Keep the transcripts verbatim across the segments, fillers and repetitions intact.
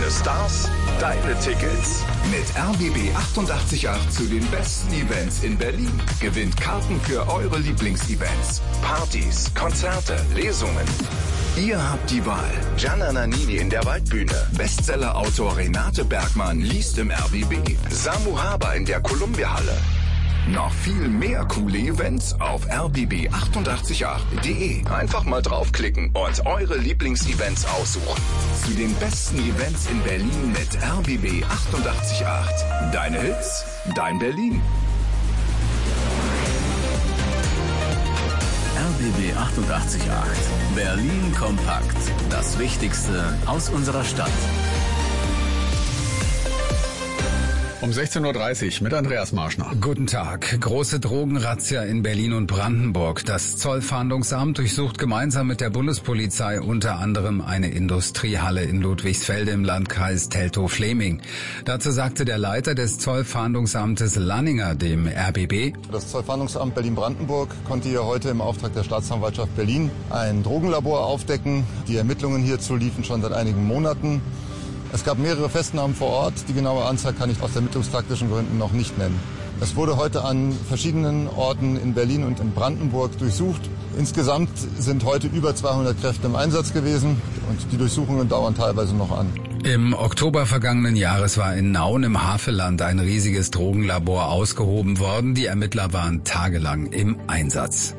Deine Stars, deine Tickets. Mit R B B achtundachtzig Komma acht zu den besten Events in Berlin. Gewinnt Karten für eure Lieblingsevents. Partys, Konzerte, Lesungen. Ihr habt die Wahl. Gianna Nannini in der Waldbühne. Bestsellerautor Renate Bergmann liest im R B B. Samu Haber in der Columbia-Halle. Noch viel mehr coole Events auf r b b achtundachtzig Komma acht punkt de. Einfach mal draufklicken und eure Lieblingsevents aussuchen. Zu den besten Events in Berlin mit R B B achtundachtzig Komma acht. Deine Hits, dein Berlin. R B B achtundachtzig Komma acht. Berlin kompakt. Das Wichtigste aus unserer Stadt. Um sechzehn Uhr dreißig mit Andreas Marschner. Guten Tag. Große Drogenrazzia in Berlin und Brandenburg. Das Zollfahndungsamt durchsucht gemeinsam mit der Bundespolizei unter anderem eine Industriehalle in Ludwigsfelde im Landkreis Teltow-Fläming. Dazu sagte der Leiter des Zollfahndungsamtes Lanninger dem R B B: Das Zollfahndungsamt Berlin-Brandenburg konnte hier heute im Auftrag der Staatsanwaltschaft Berlin ein Drogenlabor aufdecken. Die Ermittlungen hierzu liefen schon seit einigen Monaten. Es gab mehrere Festnahmen vor Ort. Die genaue Anzahl kann ich aus ermittlungstaktischen Gründen noch nicht nennen. Es wurde heute an verschiedenen Orten in Berlin und in Brandenburg durchsucht. Insgesamt sind heute über zweihundert Kräfte im Einsatz gewesen und die Durchsuchungen dauern teilweise noch an. Im Oktober vergangenen Jahres war in Nauen im Havelland ein riesiges Drogenlabor ausgehoben worden. Die Ermittler waren tagelang im Einsatz.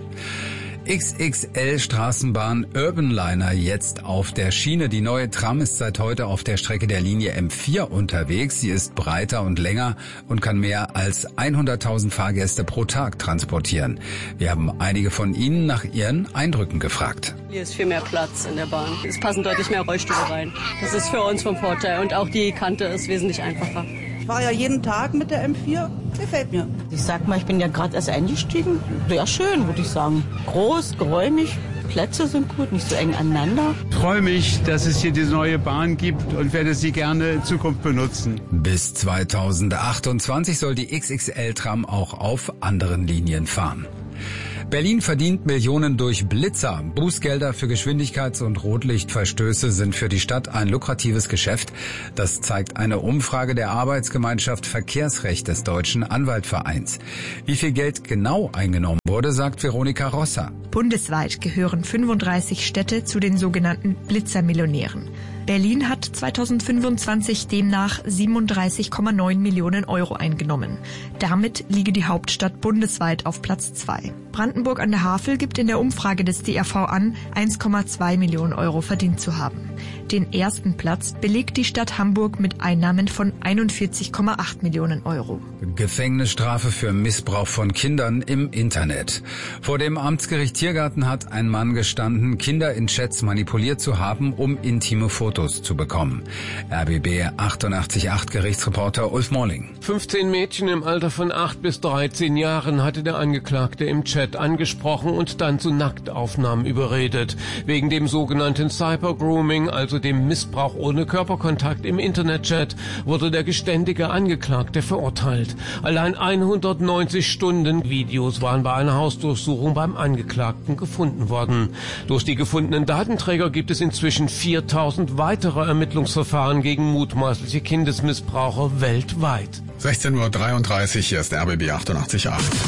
X X L-Straßenbahn Urbanliner jetzt auf der Schiene. Die neue Tram ist seit heute auf der Strecke der Linie M vier unterwegs. Sie ist breiter und länger und kann mehr als hunderttausend Fahrgäste pro Tag transportieren. Wir haben einige von Ihnen nach ihren Eindrücken gefragt. Hier ist viel mehr Platz in der Bahn. Es passen deutlich mehr Rollstühle rein. Das ist für uns vom Vorteil und auch die Kante ist wesentlich einfacher. Ich fahre ja jeden Tag mit der M vier. Gefällt mir. Ich sag mal, ich bin ja gerade erst eingestiegen. Sehr schön, würde ich sagen. Groß, geräumig. Plätze sind gut, nicht so eng aneinander. Ich freue mich, dass es hier diese neue Bahn gibt und werde sie gerne in Zukunft benutzen. Bis zweitausendachtundzwanzig soll die X X L-Tram auch auf anderen Linien fahren. Berlin verdient Millionen durch Blitzer. Bußgelder für Geschwindigkeits- und Rotlichtverstöße sind für die Stadt ein lukratives Geschäft. Das zeigt eine Umfrage der Arbeitsgemeinschaft Verkehrsrecht des Deutschen Anwaltvereins. Wie viel Geld genau eingenommen wurde, sagt Veronika Rosser. Bundesweit gehören fünfunddreißig Städte zu den sogenannten Blitzermillionären. Berlin hat zweitausendfünfundzwanzig demnach siebenunddreißig Komma neun Millionen Euro eingenommen. Damit liege die Hauptstadt bundesweit auf Platz zwei. Brandenburg an der Havel gibt in der Umfrage des D R V an, eins Komma zwei Millionen Euro verdient zu haben. Den ersten Platz belegt die Stadt Hamburg mit Einnahmen von einundvierzig Komma acht Millionen Euro. Gefängnisstrafe für Missbrauch von Kindern im Internet. Vor dem Amtsgericht Tiergarten hat ein Mann gestanden, Kinder in Chats manipuliert zu haben, um intime Fotos zu bekommen. R B B achtundachtzig Komma acht Gerichtsreporter Ulf Morling. fünfzehn Mädchen im Alter von acht bis dreizehn Jahren hatte der Angeklagte im Chat angesprochen und dann zu Nacktaufnahmen überredet. Wegen dem sogenannten Cyber-Grooming, also dem Missbrauch ohne Körperkontakt im Internetchat, wurde der geständige Angeklagte verurteilt. Allein hundertneunzig Stunden Videos waren bei einer Hausdurchsuchung beim Angeklagten gefunden worden. Durch die gefundenen Datenträger gibt es inzwischen viertausend weitere Ermittlungsverfahren gegen mutmaßliche Kindesmissbraucher weltweit. sechzehn Uhr dreiunddreißig, hier ist R B B achtundachtzig Komma acht.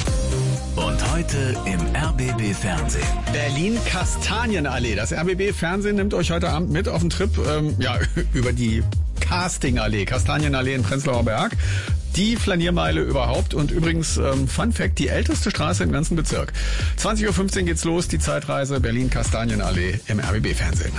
Und heute im R B B Fernsehen. Berlin Kastanienallee. Das R B B Fernsehen nimmt euch heute Abend mit auf den Trip ähm, ja, über die Castingallee, Kastanienallee in Prenzlauer Berg. Die Flaniermeile überhaupt und übrigens, ähm, Fun Fact, die älteste Straße im ganzen Bezirk. zwanzig Uhr fünfzehn geht's los, die Zeitreise Berlin Kastanienallee im R B B Fernsehen.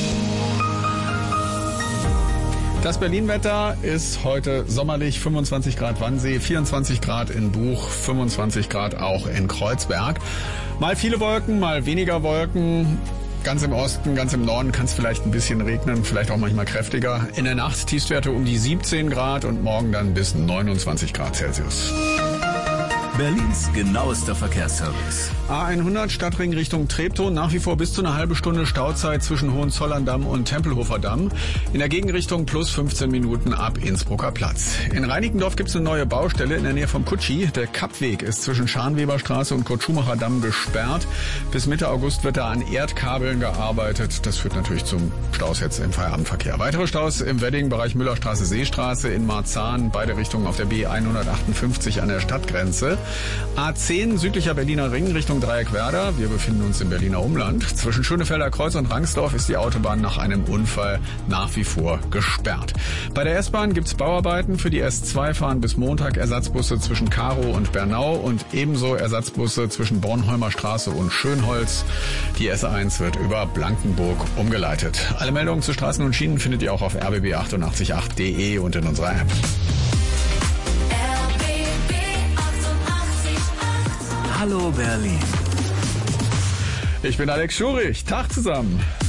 Das Berlin-Wetter ist heute sommerlich, fünfundzwanzig Grad Wannsee, vierundzwanzig Grad in Buch, fünfundzwanzig Grad auch in Kreuzberg. Mal viele Wolken, mal weniger Wolken. Ganz im Osten, ganz im Norden kann es vielleicht ein bisschen regnen, vielleicht auch manchmal kräftiger. In der Nacht Tiefstwerte um die siebzehn Grad und morgen dann bis neunundzwanzig Grad Celsius. Berlins genauester Verkehrsservice. A hundert Stadtring Richtung Treptow, nach wie vor bis zu eine halbe Stunde Stauzeit zwischen Hohenzollern-Damm und Tempelhofer Damm. In der Gegenrichtung plus fünfzehn Minuten ab Innsbrucker Platz. In Reinickendorf gibt es eine neue Baustelle in der Nähe vom Kutschi. Der Kappweg ist zwischen Scharnweberstraße und Kurt-Schumacher Damm gesperrt. Bis Mitte August wird da an Erdkabeln gearbeitet. Das führt natürlich zum Staus jetzt im Feierabendverkehr. Weitere Staus im Wedding-Bereich Müllerstraße, Seestraße, in Marzahn, beide Richtungen auf der B hundertachtundfünfzig an der Stadtgrenze. A zehn südlicher Berliner Ring Richtung Dreieckwerder. Wir befinden uns im Berliner Umland. Zwischen Schönefelder Kreuz und Rangsdorf ist die Autobahn nach einem Unfall nach wie vor gesperrt. Bei der S-Bahn gibt's Bauarbeiten. Für die S zwei fahren bis Montag Ersatzbusse zwischen Karow und Bernau und ebenso Ersatzbusse zwischen Bornholmer Straße und Schönholz. Die S eins wird über Blankenburg umgeleitet. Alle Meldungen zu Straßen und Schienen findet ihr auch auf r b b achtundachtzig punkt acht punkt de und in unserer App. Hallo Berlin. Ich bin Alex Schurich. Tag zusammen.